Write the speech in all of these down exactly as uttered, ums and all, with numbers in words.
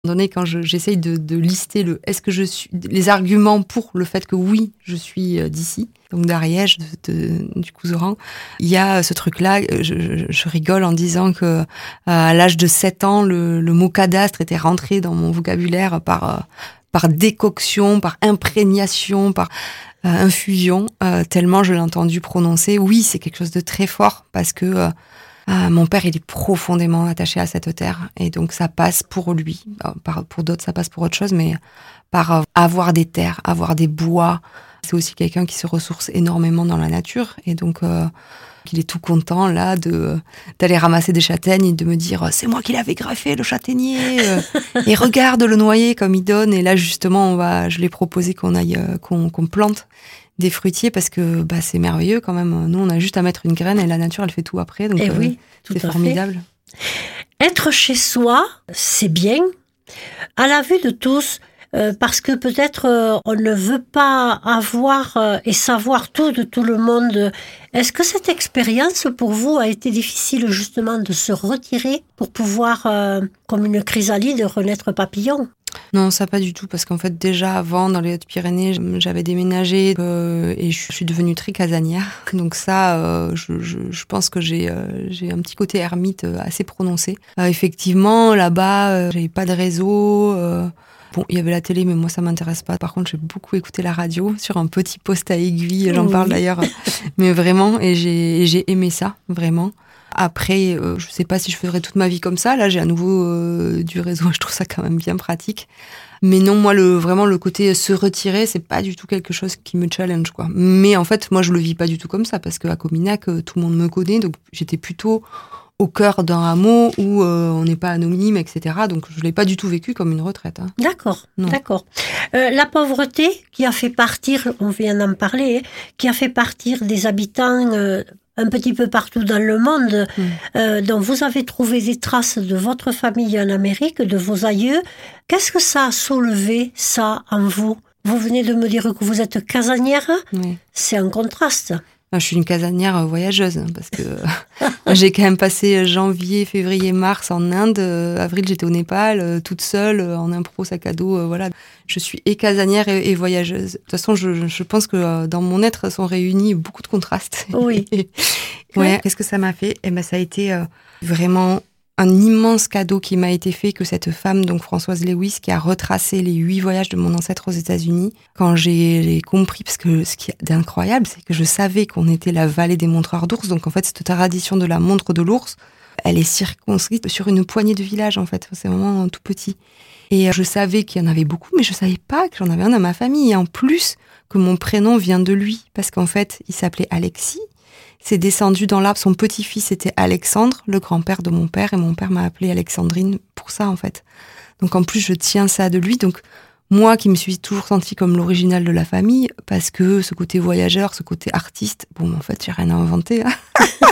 Donné, quand je, j'essaye de, de lister le, est-ce que je suis, les arguments pour le fait que oui, je suis d'ici, donc d'Ariège, de, de, du Couserans, il y a ce truc-là, je, je, je rigole en disant que à l'âge de sept ans, le, le mot cadastre était rentré dans mon vocabulaire par, par décoction, par imprégnation, par euh, infusion, euh, tellement je l'ai entendu prononcer. Oui, c'est quelque chose de très fort parce que euh, Ah, mon père, il est profondément attaché à cette terre. Et donc, ça passe pour lui. Par, pour d'autres, ça passe pour autre chose, mais par avoir des terres, avoir des bois. C'est aussi quelqu'un qui se ressource énormément dans la nature. Et donc, euh, il est tout content, là, de, d'aller ramasser des châtaignes et de me dire « C'est moi qui l'avais greffé, le châtaignier Et regarde le noyer comme il donne. » Et là, justement, on va, je lui ai proposé qu'on aille, qu'on, qu'on plante des fruitiers parce que bah, c'est merveilleux quand même. Nous, on a juste à mettre une graine et la nature, elle fait tout après. Donc, et oui, euh, tout c'est à formidable. Fait. Être chez soi, c'est bien, à la vue de tous, euh, parce que peut-être euh, on ne veut pas avoir euh, et savoir tout de tout le monde. Est-ce que cette expérience pour vous a été difficile justement de se retirer pour pouvoir, euh, comme une chrysalide, renaître papillon ? Non, ça pas du tout, parce qu'en fait, déjà avant, dans les Hautes-Pyrénées, j'avais déménagé euh, et je suis devenue très casanière. Donc ça, euh, je, je, je pense que j'ai, euh, j'ai un petit côté ermite assez prononcé. Euh, effectivement, là-bas, euh, j'avais pas de réseau. Euh, bon, il y avait la télé, mais moi, ça m'intéresse pas. Par contre, j'ai beaucoup écouté la radio sur un petit poste à aiguille. J'en oui. parle d'ailleurs, mais vraiment, et j'ai, et j'ai aimé ça, vraiment. Après, euh, je sais pas si je ferais toute ma vie comme ça. Là, j'ai à nouveau euh, du réseau. Je trouve ça quand même bien pratique. Mais non, moi, le vraiment le côté se retirer, c'est pas du tout quelque chose qui me challenge, quoi. Mais en fait, moi, je le vis pas du tout comme ça parce qu'à Cominac, tout le monde me connaît, donc j'étais plutôt au cœur d'un hameau où euh, on n'est pas anonyme, et cetera. Donc, je l'ai pas du tout vécu comme une retraite. Hein. D'accord, non. d'accord. Euh, la pauvreté qui a fait partir, on vient d'en parler, qui a fait partir des habitants. Euh, un petit peu partout dans le monde, mmh. euh, dont vous avez trouvé des traces de votre famille en Amérique, de vos aïeux. Qu'est-ce que ça a soulevé, ça, en vous ? Vous venez de me dire que vous êtes casanière. Oui. C'est un contraste. Je suis une casanière voyageuse, parce que j'ai quand même passé janvier, février, mars en Inde. Avril, j'étais au Népal, toute seule, en impro, sac à dos, voilà. Je suis et casanière et, et voyageuse. De toute façon, je, je pense que dans mon être sont réunis beaucoup de contrastes. Oui. ouais. ouais. Qu'est-ce que ça m'a fait ? Eh ben, ça a été euh, vraiment un immense cadeau qui m'a été fait que cette femme, donc Françoise Lewis, qui a retracé les huit voyages de mon ancêtre aux États-Unis. Quand j'ai, j'ai compris, parce que ce qui est incroyable, c'est que je savais qu'on était la vallée des montreurs d'ours. Donc en fait, cette tradition de la montre de l'ours, elle est circonscrite sur une poignée de villages, en fait. C'est vraiment tout petit. Et je savais qu'il y en avait beaucoup, mais je savais pas que j'en avais un dans ma famille. Et en plus, que mon prénom vient de lui. Parce qu'en fait, il s'appelait Alexis. C'est descendu dans l'arbre. Son petit-fils était Alexandre, le grand-père de mon père. Et mon père m'a appelée Alexandrine pour ça, en fait. Donc en plus, je tiens ça de lui. Donc moi qui me suis toujours sentie comme l'original de la famille, parce que ce côté voyageur, ce côté artiste, bon, en fait, j'ai rien à inventer. Hein.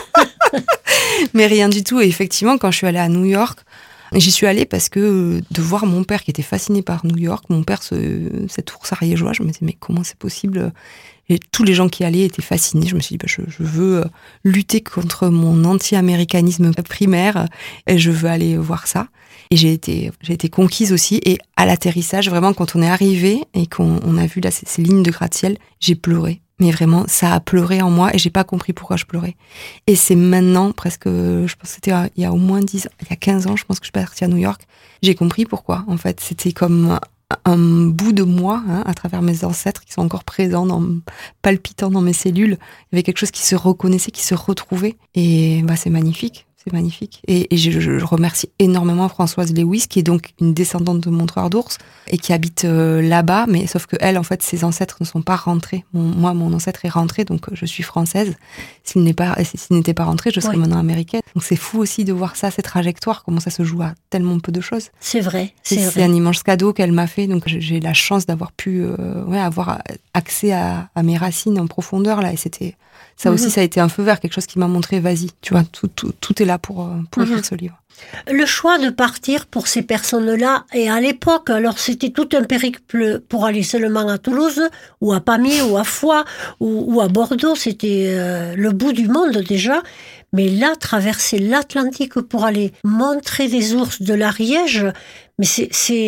Mais rien du tout. Et effectivement, quand je suis allée à New York, j'y suis allée parce que de voir mon père qui était fasciné par New York, mon père, ce, cet ours ariégeois, je me disais, mais comment c'est possible ? Et tous les gens qui allaient étaient fascinés. Je me suis dit, bah, je, je veux lutter contre mon anti-américanisme primaire et je veux aller voir ça. Et j'ai été, j'ai été conquise aussi. Et à l'atterrissage, vraiment, quand on est arrivé et qu'on on a vu là ces, ces lignes de gratte-ciel, j'ai pleuré. Mais vraiment, ça a pleuré en moi et j'ai pas compris pourquoi je pleurais. Et c'est maintenant, presque, je pense que c'était il y a au moins dix ans, il y a quinze ans, je pense que je suis partie à New York. J'ai compris pourquoi. En fait, c'était comme un bout de moi, hein, à travers mes ancêtres qui sont encore présents, dans, palpitants dans mes cellules. Il y avait quelque chose qui se reconnaissait, qui se retrouvait. Et bah, c'est magnifique. C'est magnifique. Et, et je, je remercie énormément Françoise Lewis, qui est donc une descendante de montreurs d'ours et qui habite euh, là-bas. Mais sauf que elle, en fait, ses ancêtres ne sont pas rentrés. Mon, moi, mon ancêtre est rentré, donc je suis française. S'il n'est pas, s'il n'était pas rentré, je serais oui. maintenant américaine. Donc c'est fou aussi de voir ça, ces trajectoires, comment ça se joue à tellement peu de choses. C'est vrai. C'est, c'est, vrai. c'est un immense cadeau qu'elle m'a fait. Donc j'ai la chance d'avoir pu, euh, ouais, avoir accès à, à mes racines en profondeur là. Et c'était Ça aussi, mmh. ça a été un feu vert, quelque chose qui m'a montré, vas-y, tu vois, tout, tout, tout est là pour, pour mmh. écrire ce livre. Le choix de partir pour ces personnes-là, et à l'époque, alors c'était tout un périple pour aller seulement à Toulouse, ou à Pamiers, ou à Foix, ou, ou à Bordeaux, c'était euh, le bout du monde déjà. Mais là, traverser l'Atlantique pour aller montrer des ours de l'Ariège, mais c'est, c'est